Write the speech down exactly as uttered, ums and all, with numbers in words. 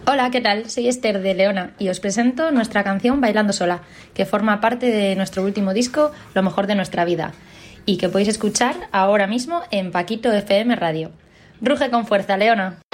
Hola, ¿qué tal? Soy Esther de Leona y os presento nuestra canción Bailando Sola, que forma parte de nuestro último disco, Lo mejor de nuestra vida, y que podéis escuchar ahora mismo en Paquito F M Radio. Ruge con fuerza, Leona.